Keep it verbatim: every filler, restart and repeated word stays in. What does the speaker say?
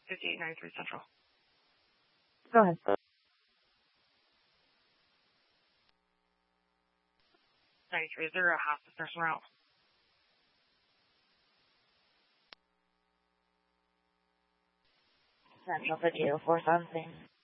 fifty-eight ninety-three Central. Go ahead. ninety-three, is there a hospice nurse route? Central fifty oh four something.